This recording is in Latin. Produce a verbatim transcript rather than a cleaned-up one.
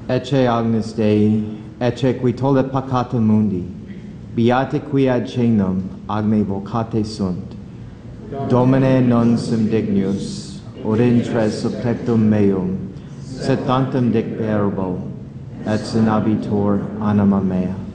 Ecce Agnus Dei, ecce qui tollet peccata mundi, beate qui ad caenum agne vocate sunt. Domine non sum dignus, od intres subtectum meum, sed tantum dicperabo, et sinabitur anima mea.